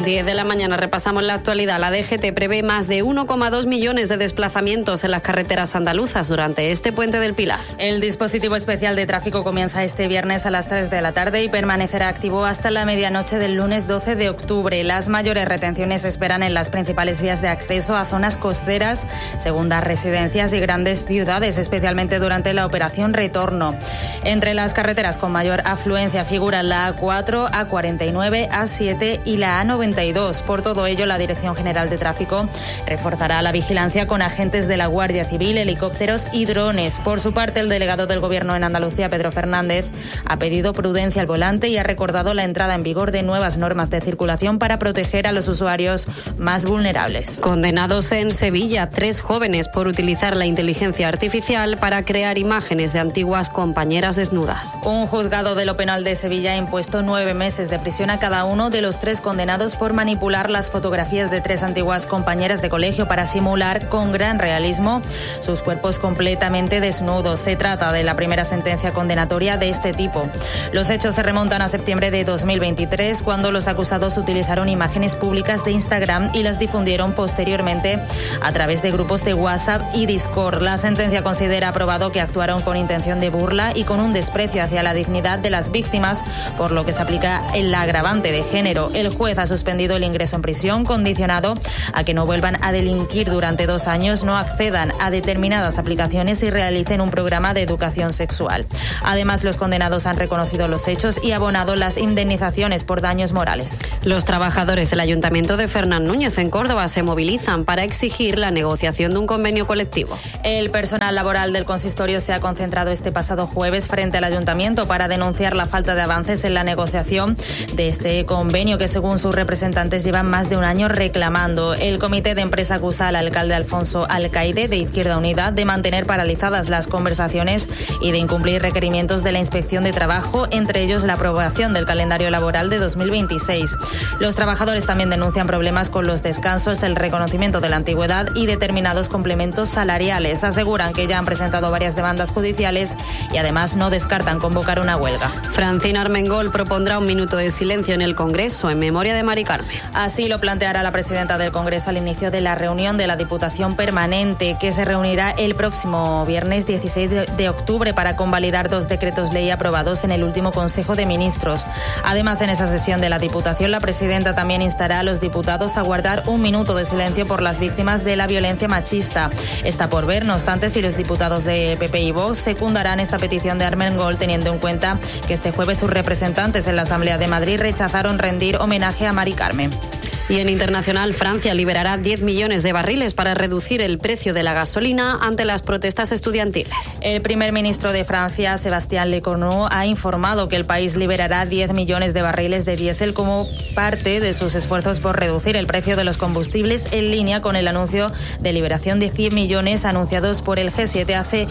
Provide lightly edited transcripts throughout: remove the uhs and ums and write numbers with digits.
10 de la mañana repasamos la actualidad. La DGT prevé más de 1,2 millones de desplazamientos en las carreteras andaluzas durante este puente del Pilar. El dispositivo especial de tráfico comienza este viernes a las 3 de la tarde y permanecerá activo hasta la medianoche del lunes 12 de octubre. Las mayores retenciones se esperan en las principales vías de acceso a zonas costeras, segundas residencias y grandes ciudades, especialmente durante la operación Retorno. Entre las carreteras con mayor afluencia figuran la A4, A49, A7 y la A92. Por todo ello, la Dirección General de Tráfico reforzará la vigilancia con agentes de la Guardia Civil, helicópteros y drones. Por su parte, el delegado del Gobierno en Andalucía, Pedro Fernández, ha pedido prudencia al volante y ha recordado la entrada en vigor de nuevas normas de circulación para proteger a los usuarios más vulnerables. Condenados en Sevilla 3 jóvenes por utilizar la inteligencia artificial para crear imágenes de antiguas compañeras desnudas. Un juzgado de lo penal de Sevilla ha impuesto 9 meses de prisión a cada uno de los 3 condenados por manipular las fotografías de 3 antiguas compañeras de colegio para simular con gran realismo sus cuerpos completamente desnudos. Se trata de la primera sentencia condenatoria de este tipo. Los hechos se remontan a septiembre de 2023, cuando los acusados utilizaron imágenes públicas de Instagram y las difundieron posteriormente a través de grupos de WhatsApp y Discord. La sentencia considera aprobado que actuaron con intención de burla y con un desprecio hacia la dignidad de las víctimas, por lo que se aplica el agravante de género. El juez ha suspendido el ingreso en prisión, condicionado a que no vuelvan a delinquir durante 2 años, no accedan a determinadas aplicaciones y realicen un programa de educación sexual. Además, los condenados han reconocido los hechos y abonado las indemnizaciones por daños morales. Los trabajadores del Ayuntamiento de Fernán Núñez en Córdoba se movilizan para exigir la negociación de un convenio colectivo. El personal laboral del consistorio se ha concentrado este pasado jueves frente al Ayuntamiento para denunciar la falta de avances en la negociación de este convenio que, según sus representantes, llevan más de un año reclamando. El comité de empresa acusa al alcalde Alfonso Alcaide, de Izquierda Unida, de mantener paralizadas las conversaciones y de incumplir requerimientos de la Inspección de Trabajo, entre ellos la aprobación del calendario laboral de 2026. Los trabajadores también denuncian problemas con los descansos, el reconocimiento de la antigüedad y determinados complementos salariales. Aseguran que ya han presentado varias demandas judiciales y además no descartan convocar una huelga. Francina Armengol propondrá un minuto de silencio en el Congreso en memoria de Mari Carmen. Así lo planteará la presidenta del Congreso al inicio de la reunión de la Diputación Permanente, que se reunirá el próximo viernes 16 de octubre para convalidar 2 decretos ley aprobados en el último Consejo de Ministros. Además, en esa sesión de la Diputación, la presidenta también instará a los diputados a guardar un minuto de silencio por las víctimas de la violencia machista. Está por ver, no obstante, si los diputados de PP y Vox secundarán esta petición de Armengol, teniendo en cuenta que este jueves sus representantes en la Asamblea de Madrid rechazaron rendir homenaje a Mari Carmen. Y en internacional, Francia liberará 10 millones de barriles para reducir el precio de la gasolina ante las protestas estudiantiles. El primer ministro de Francia, Sébastien Lecornu, ha informado que el país liberará 10 millones de barriles de diésel como parte de sus esfuerzos por reducir el precio de los combustibles, en línea con el anuncio de liberación de 100 millones anunciados por el G7 hace...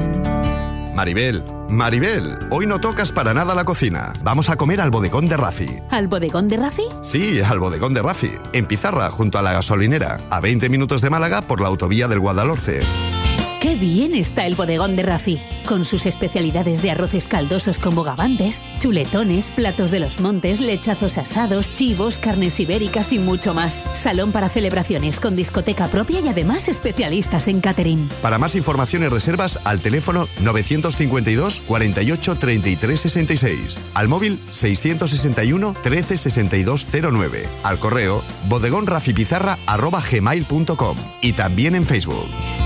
Maribel, hoy no tocas para nada la cocina. Vamos a comer al bodegón de Rafi. ¿Al bodegón de Rafi? Sí, al bodegón de Rafi, en Pizarra, junto a la gasolinera, a 20 minutos de Málaga por la autovía del Guadalhorce. ¡Qué bien está el bodegón de Rafi! Con sus especialidades de arroces caldosos con bogavantes, chuletones, platos de los montes, lechazos asados, chivos, carnes ibéricas y mucho más. Salón para celebraciones con discoteca propia y además especialistas en catering. Para más información y reservas, al teléfono 952 48 33 66. Al móvil 661 13 62 09. Al correo bodegonrafipizarra@gmail.com. Y también en Facebook.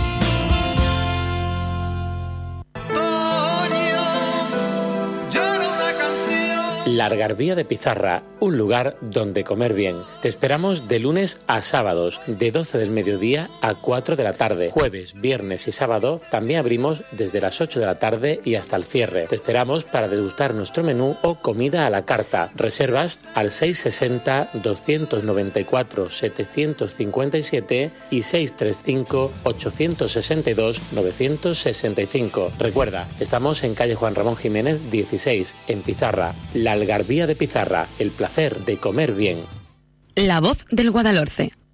La Algarbía de Pizarra, un lugar donde comer bien. Te esperamos de lunes a sábados, de 12 del mediodía a 4 de la tarde. Jueves, viernes y sábado también abrimos desde las 8 de la tarde y hasta el cierre. Te esperamos para degustar nuestro menú o comida a la carta. Reservas al 660 294 757 y 635 862 965. Recuerda, estamos en calle Juan Ramón Jiménez 16, en Pizarra. La Algarbía de Pizarra, el placer de comer bien. La voz del Guadalhorce.